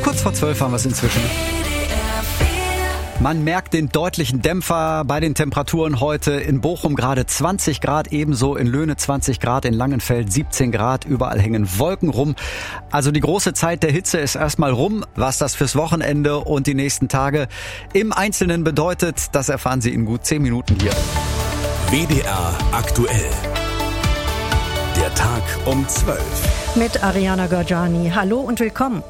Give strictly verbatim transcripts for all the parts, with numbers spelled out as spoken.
Kurz vor zwölf haben wir es inzwischen. Man merkt den deutlichen Dämpfer bei den Temperaturen heute. In Bochum gerade zwanzig Grad, ebenso in Löhne zwanzig Grad, in Langenfeld siebzehn Grad. Überall hängen Wolken rum. Also die große Zeit der Hitze ist erstmal rum. Was das fürs Wochenende und die nächsten Tage im Einzelnen bedeutet, das erfahren Sie in gut zehn Minuten hier. W D R aktuell. Der Tag um zwölf. Mit Ariana Gorjani. Hallo und willkommen.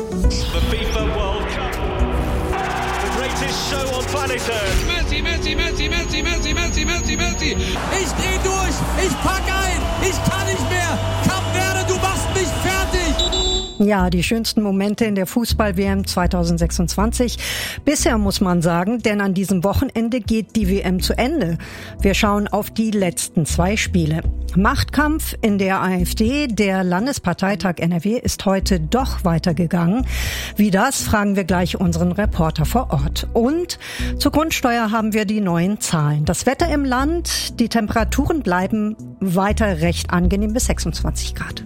Messi, Messi, Messi, Messi, Messi, Messi, Messi, Messi. Ich dreh durch, ich pack ein, ich kann nicht mehr. Kap Verde, du machst mich fertig. Ja, die schönsten Momente in der Fußball-W M zwanzig sechsundzwanzig. Bisher muss man sagen, denn an diesem Wochenende geht die W M zu Ende. Wir schauen auf die letzten zwei Spiele. Machtkampf in der AfD. Der Landesparteitag N R W ist heute doch weitergegangen. Wie das, fragen wir gleich unseren Reporter vor Ort. Und zur Grundsteuer haben wir die neuen Zahlen. Das Wetter im Land, die Temperaturen bleiben weiter recht angenehm bis sechsundzwanzig Grad.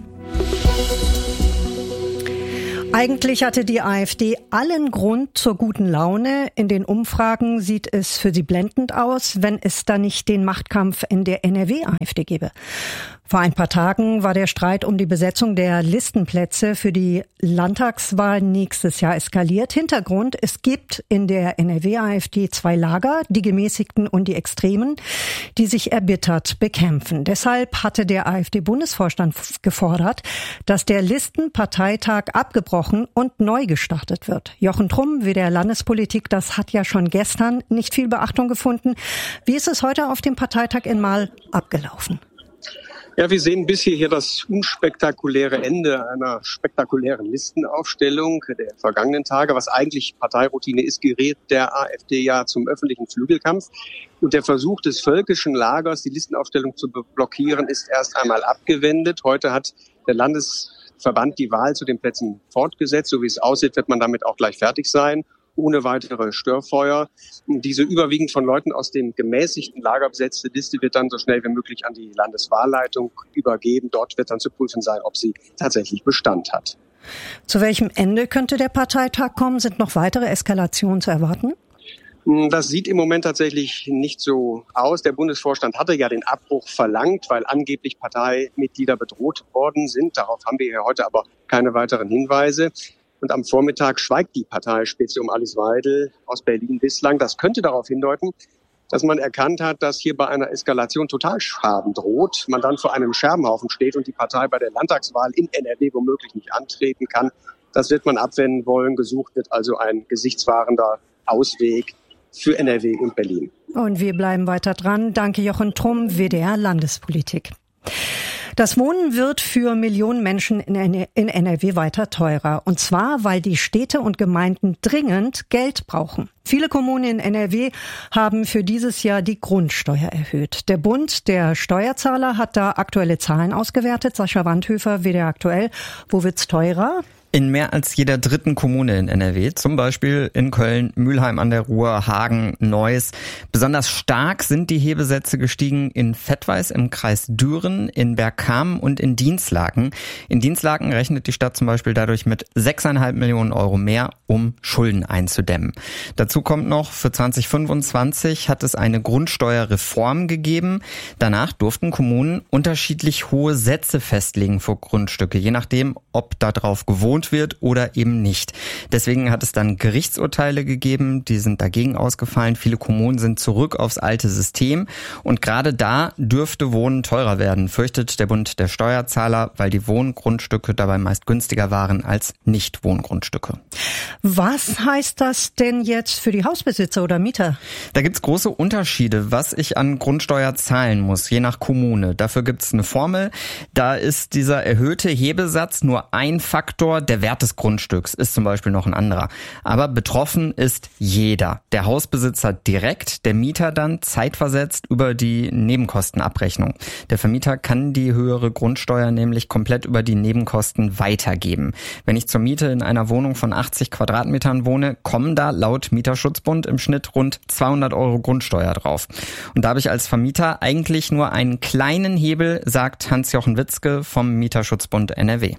Eigentlich hatte die AfD allen Grund zur guten Laune. In den Umfragen sieht es für sie blendend aus, wenn es da nicht den Machtkampf in der N R W-AfD gäbe. Vor ein paar Tagen war der Streit um die Besetzung der Listenplätze für die Landtagswahl nächstes Jahr eskaliert. Hintergrund: Es gibt in der N R W-AfD zwei Lager, die Gemäßigten und die Extremen, die sich erbittert bekämpfen. Deshalb hatte der AfD-Bundesvorstand gefordert, dass der Listenparteitag abgebrochen und neu gestartet wird. Jochen Trumm, W D R Landespolitik, das hat ja schon gestern nicht viel Beachtung gefunden. Wie ist es heute auf dem Parteitag in Marl abgelaufen? Ja, wir sehen bisher hier das unspektakuläre Ende einer spektakulären Listenaufstellung der vergangenen Tage. Was eigentlich Parteiroutine ist, gerät der AfD ja zum öffentlichen Flügelkampf. Und der Versuch des völkischen Lagers, die Listenaufstellung zu blockieren, ist erst einmal abgewendet. Heute hat der Landesverband die Wahl zu den Plätzen fortgesetzt. So wie es aussieht, wird man damit auch gleich fertig sein, ohne weitere Störfeuer. Diese überwiegend von Leuten aus dem gemäßigten Lager besetzte Liste wird dann so schnell wie möglich an die Landeswahlleitung übergeben. Dort wird dann zu prüfen sein, ob sie tatsächlich Bestand hat. Zu welchem Ende könnte der Parteitag kommen? Sind noch weitere Eskalationen zu erwarten? Das sieht im Moment tatsächlich nicht so aus. Der Bundesvorstand hatte ja den Abbruch verlangt, weil angeblich Parteimitglieder bedroht worden sind. Darauf haben wir hier heute aber keine weiteren Hinweise. Und am Vormittag schweigt die Parteispitze um Alice Weidel aus Berlin bislang. Das könnte darauf hindeuten, dass man erkannt hat, dass hier bei einer Eskalation Totalschaden droht, man dann vor einem Scherbenhaufen steht und die Partei bei der Landtagswahl in N R W womöglich nicht antreten kann. Das wird man abwenden wollen. Gesucht wird also ein gesichtswahrender Ausweg für N R W und Berlin. Und wir bleiben weiter dran. Danke, Jochen Trumm, W D R Landespolitik. Das Wohnen wird für Millionen Menschen in N R W weiter teurer. Und zwar, weil die Städte und Gemeinden dringend Geld brauchen. Viele Kommunen in N R W haben für dieses Jahr die Grundsteuer erhöht. Der Bund der Steuerzahler hat da aktuelle Zahlen ausgewertet. Sascha Wandhöfer, W D R aktuell. Wo wird's teurer? In mehr als jeder dritten Kommune in N R W, zum Beispiel in Köln, Mülheim an der Ruhr, Hagen, Neuss. Besonders stark sind die Hebesätze gestiegen in Vettweiß im Kreis Düren, in Bergkamen und in Dinslaken. In Dinslaken rechnet die Stadt zum Beispiel dadurch mit sechseinhalb Millionen Euro mehr, um Schulden einzudämmen. Dazu kommt noch, für zwanzig fünfundzwanzig hat es eine Grundsteuerreform gegeben. Danach durften Kommunen unterschiedlich hohe Sätze festlegen für Grundstücke, je nachdem, ob darauf gewohnt wird oder eben nicht. Deswegen hat es dann Gerichtsurteile gegeben, die sind dagegen ausgefallen. Viele Kommunen sind zurück aufs alte System und gerade da dürfte Wohnen teurer werden, fürchtet der Bund der Steuerzahler, weil die Wohngrundstücke dabei meist günstiger waren als Nicht-Wohngrundstücke. Was heißt das denn jetzt für die Hausbesitzer oder Mieter? Da gibt's große Unterschiede, was ich an Grundsteuer zahlen muss, je nach Kommune. Dafür gibt's eine Formel. Da ist dieser erhöhte Hebesatz nur ein Faktor. Der Wert des Grundstücks ist zum Beispiel noch ein anderer. Aber betroffen ist jeder. Der Hausbesitzer direkt, der Mieter dann zeitversetzt über die Nebenkostenabrechnung. Der Vermieter kann die höhere Grundsteuer nämlich komplett über die Nebenkosten weitergeben. Wenn ich zur Miete in einer Wohnung von achtzig Quadratmetern wohne, kommen da laut Mieterschutzbund im Schnitt rund zweihundert Euro Grundsteuer drauf. Und da habe ich als Vermieter eigentlich nur einen kleinen Hebel, sagt Hans-Jochen Witzke vom Mieterschutzbund N R W.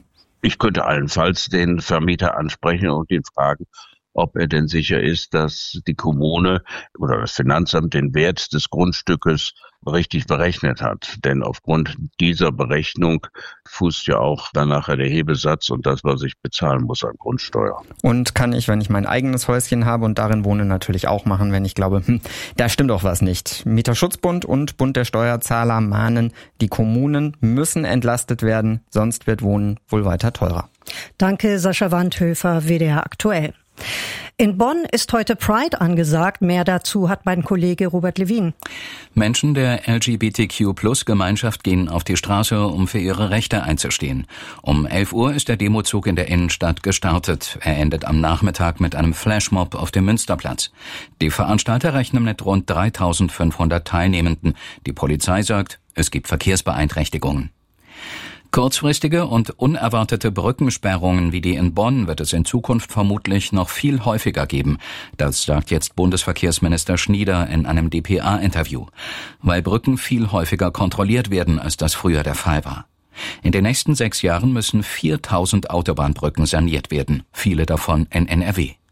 Ich könnte allenfalls den Vermieter ansprechen und ihn fragen, ob er denn sicher ist, dass die Kommune oder das Finanzamt den Wert des Grundstückes richtig berechnet hat. Denn aufgrund dieser Berechnung fußt ja auch dann nachher der Hebesatz und das, was ich bezahlen muss an Grundsteuer. Und kann ich, wenn ich mein eigenes Häuschen habe und darin wohne, natürlich auch machen, wenn ich glaube, hm, da stimmt doch was nicht. Mieterschutzbund und Bund der Steuerzahler mahnen, die Kommunen müssen entlastet werden, sonst wird Wohnen wohl weiter teurer. Danke, Sascha Wandhöfer, W D R aktuell. In Bonn ist heute Pride angesagt. Mehr dazu hat mein Kollege Robert Levin. Menschen der L G B T Q Plus Gemeinschaft gehen auf die Straße, um für ihre Rechte einzustehen. Um elf Uhr ist der Demozug in der Innenstadt gestartet. Er endet am Nachmittag mit einem Flashmob auf dem Münsterplatz. Die Veranstalter rechnen mit rund dreitausendfünfhundert Teilnehmenden. Die Polizei sagt, es gibt Verkehrsbeeinträchtigungen. Kurzfristige und unerwartete Brückensperrungen wie die in Bonn wird es in Zukunft vermutlich noch viel häufiger geben. Das sagt jetzt Bundesverkehrsminister Schnieder in einem D P A-Interview. Weil Brücken viel häufiger kontrolliert werden, als das früher der Fall war. In den nächsten sechs Jahren müssen viertausend Autobahnbrücken saniert werden, viele davon in N R W.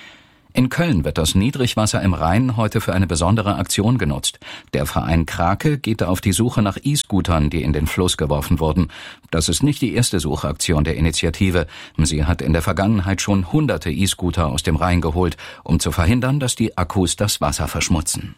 In Köln wird das Niedrigwasser im Rhein heute für eine besondere Aktion genutzt. Der Verein Krake geht auf die Suche nach E-Scootern, die in den Fluss geworfen wurden. Das ist nicht die erste Suchaktion der Initiative. Sie hat in der Vergangenheit schon hunderte E-Scooter aus dem Rhein geholt, um zu verhindern, dass die Akkus das Wasser verschmutzen.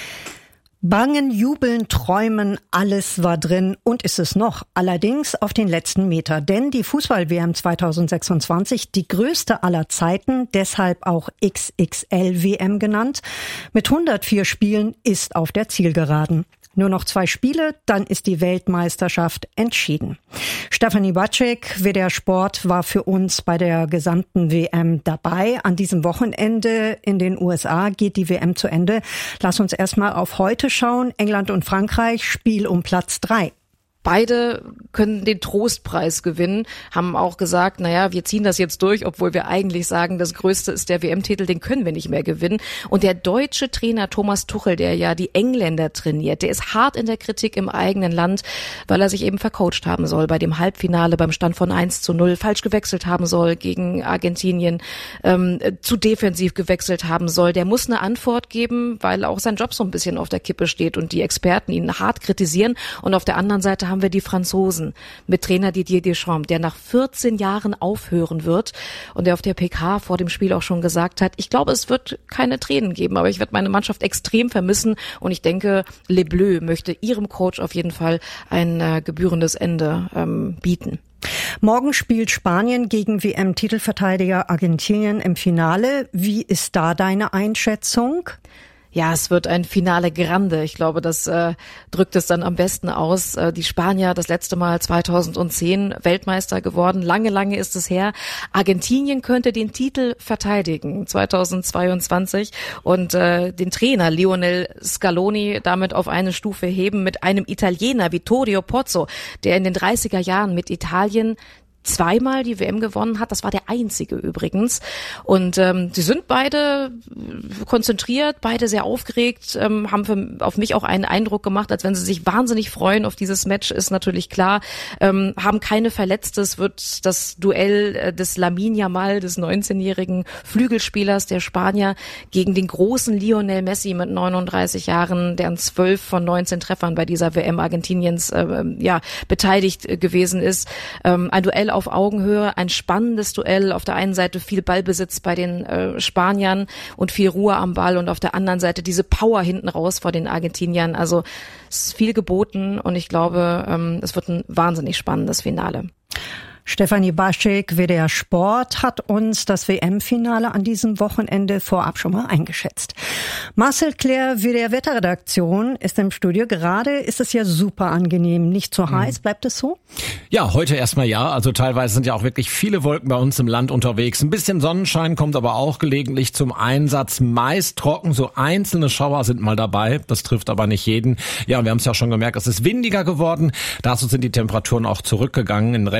Bangen, jubeln, träumen, alles war drin und ist es noch. Allerdings auf den letzten Meter. Denn die Fußball-W M zweitausendsechsundzwanzig, die größte aller Zeiten, deshalb auch X X L W M genannt, mit hundertvier Spielen ist auf der Zielgeraden. Nur noch zwei Spiele, dann ist die Weltmeisterschaft entschieden. Stefanie Batschek, W D R Sport, war für uns bei der gesamten W M dabei. An diesem Wochenende in den U S A geht die W M zu Ende. Lass uns erstmal auf heute schauen. England und Frankreich, Spiel um Platz drei. Beide können den Trostpreis gewinnen, haben auch gesagt, naja, wir ziehen das jetzt durch, obwohl wir eigentlich sagen, das Größte ist der W M-Titel, den können wir nicht mehr gewinnen. Und der deutsche Trainer Thomas Tuchel, der ja die Engländer trainiert, der ist hart in der Kritik im eigenen Land, weil er sich eben vercoacht haben soll bei dem Halbfinale beim Stand von eins zu null, falsch gewechselt haben soll gegen Argentinien, ähm, zu defensiv gewechselt haben soll. Der muss eine Antwort geben, weil auch sein Job so ein bisschen auf der Kippe steht und die Experten ihn hart kritisieren. Und auf der anderen Seite haben wir die Franzosen mit Trainer Didier Deschamps, der nach vierzehn Jahren aufhören wird und der auf der P K vor dem Spiel auch schon gesagt hat, ich glaube, es wird keine Tränen geben, aber ich werde meine Mannschaft extrem vermissen und ich denke, Les Bleus möchte ihrem Coach auf jeden Fall ein äh, gebührendes Ende ähm, bieten. Morgen spielt Spanien gegen W M-Titelverteidiger Argentinien im Finale. Wie ist da deine Einschätzung? Ja, es wird ein Finale Grande. Ich glaube, das äh, drückt es dann am besten aus. Äh, die Spanier das letzte Mal zweitausendzehn Weltmeister geworden. Lange, lange ist es her. Argentinien könnte den Titel verteidigen zweitausendzweiundzwanzig und äh, den Trainer Lionel Scaloni damit auf eine Stufe heben mit einem Italiener Vittorio Pozzo, der in den dreißiger Jahren mit Italien zweimal die W M gewonnen hat. Das war der einzige übrigens. Und ähm, sie sind beide konzentriert, beide sehr aufgeregt, ähm, haben für, auf mich auch einen Eindruck gemacht, als wenn sie sich wahnsinnig freuen auf dieses Match, ist natürlich klar. Ähm, haben keine Verletzte. Es wird das Duell äh, des Lamine Yamal, des neunzehnjährigen Flügelspielers der Spanier, gegen den großen Lionel Messi mit neununddreißig Jahren, der an zwölf von neunzehn Treffern bei dieser W M Argentiniens äh, ja beteiligt äh, gewesen ist. Ähm, ein Duell auf Augenhöhe, ein spannendes Duell. Auf der einen Seite viel Ballbesitz bei den äh, Spaniern und viel Ruhe am Ball und auf der anderen Seite diese Power hinten raus vor den Argentiniern. Also es ist viel geboten und ich glaube, ähm, es wird ein wahnsinnig spannendes Finale. Stefanie Batschek, W D R Sport, hat uns das W M-Finale an diesem Wochenende vorab schon mal eingeschätzt. Marcel Claire, W D R Wetterredaktion, ist im Studio. Gerade ist es ja super angenehm, nicht zu heiß. Bleibt es so? Ja, heute erstmal ja. Also teilweise sind ja auch wirklich viele Wolken bei uns im Land unterwegs. Ein bisschen Sonnenschein kommt aber auch gelegentlich zum Einsatz. Meist trocken, so einzelne Schauer sind mal dabei. Das trifft aber nicht jeden. Ja, wir haben es ja schon gemerkt, es ist windiger geworden. Dazu sind die Temperaturen auch zurückgegangen. In Remschau und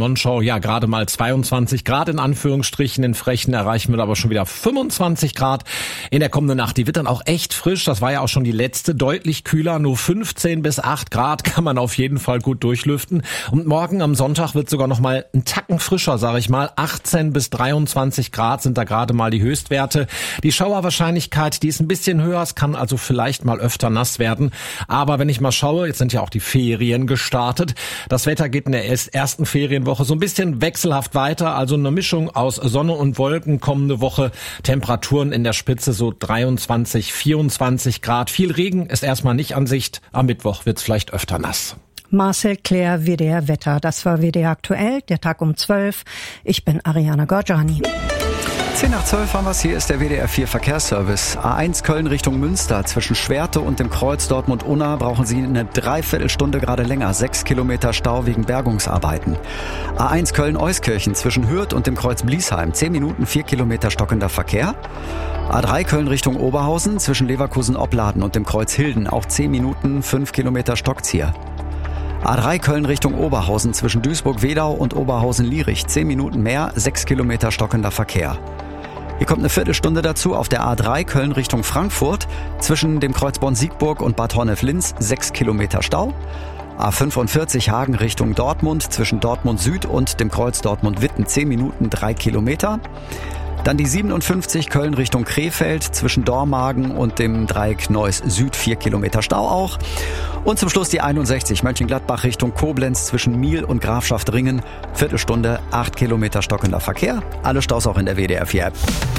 Monschau, ja gerade mal zweiundzwanzig Grad in Anführungsstrichen. In Frechen erreichen wir aber schon wieder fünfundzwanzig Grad in der kommenden Nacht. Die wird dann auch echt frisch. Das war ja auch schon die letzte, deutlich kühler. Nur fünfzehn bis acht Grad kann man auf jeden Fall gut durchlüften. Und morgen am Sonntag wird sogar noch mal ein Tacken frischer, sage ich mal. achtzehn bis dreiundzwanzig Grad sind da gerade mal die Höchstwerte. Die Schauerwahrscheinlichkeit, die ist ein bisschen höher. Es kann also vielleicht mal öfter nass werden. Aber wenn ich mal schaue, jetzt sind ja auch die Ferien gestartet. Das Wetter geht in der ersten Ferienwoche so ein bisschen wechselhaft weiter. Also eine Mischung aus Sonne und Wolken kommende Woche. Temperaturen in der Spitze so dreiundzwanzig, vierundzwanzig Grad. Viel Regen ist erstmal nicht an Sicht. Am Mittwoch wird's vielleicht öfter nass. Marcel Claire, W D R Wetter. Das war W D R aktuell, der Tag um zwölf. Ich bin Ariana Gorjani. zehn nach zwölf haben wir es. Hier ist der W D R vier Verkehrsservice. A eins Köln Richtung Münster. Zwischen Schwerte und dem Kreuz Dortmund-Unna brauchen Sie eine Dreiviertelstunde gerade länger. Sechs Kilometer Stau wegen Bergungsarbeiten. A eins Köln-Euskirchen zwischen Hürth und dem Kreuz Bliesheim. Zehn Minuten, vier Kilometer stockender Verkehr. A drei Köln Richtung Oberhausen zwischen Leverkusen-Opladen und dem Kreuz Hilden. Auch zehn Minuten, fünf Kilometer Stockzieher. A drei Köln Richtung Oberhausen zwischen Duisburg-Wedau und Oberhausen-Lierich. Zehn Minuten mehr, sechs Kilometer stockender Verkehr. Hier kommt eine Viertelstunde dazu auf der A drei Köln Richtung Frankfurt zwischen dem Kreuz Bonn-Siegburg und Bad Honnef-Linz sechs Kilometer Stau. A fünfundvierzig Hagen Richtung Dortmund zwischen Dortmund Süd und dem Kreuz Dortmund-Witten zehn Minuten drei Kilometer. Dann die siebenundfünfzig Köln Richtung Krefeld zwischen Dormagen und dem Dreieck Neuss Süd vier Kilometer Stau auch. Und zum Schluss die einundsechzig Mönchengladbach Richtung Koblenz zwischen Miel und Grafschaft Ringen. Viertelstunde, acht Kilometer stockender Verkehr. Alle Staus auch in der W D R vier App.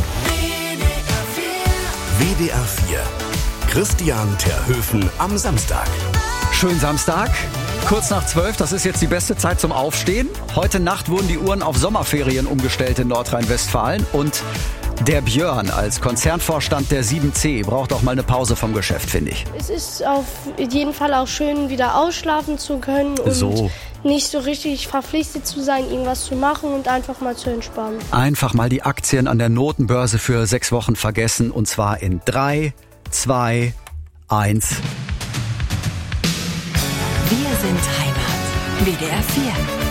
W D R vier. Christian Terhöfen am Samstag. Schönen Samstag. Kurz nach zwölf, das ist jetzt die beste Zeit zum Aufstehen. Heute Nacht wurden die Uhren auf Sommerferien umgestellt in Nordrhein-Westfalen. Und der Björn als Konzernvorstand der sieben C braucht auch mal eine Pause vom Geschäft, finde ich. Es ist auf jeden Fall auch schön, wieder ausschlafen zu können und so. Nicht so richtig verpflichtet zu sein, irgendwas zu machen und einfach mal zu entspannen. Einfach mal die Aktien an der Notenbörse für sechs Wochen vergessen. Und zwar in drei, zwei, eins. Wir sind Heimat. W D R vier.